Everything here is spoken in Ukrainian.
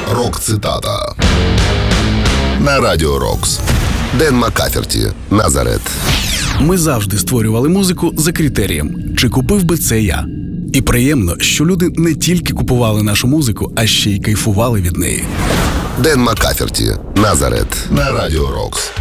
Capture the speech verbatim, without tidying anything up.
Рок-цитата на Радіо Рокс. Ден Маккаферті, Назарет. Ми завжди створювали музику за критерієм, чи купив би це я. І приємно, що люди не тільки купували нашу музику, а ще й кайфували від неї. Ден Маккаферті, Назарет на Радіо Рокс.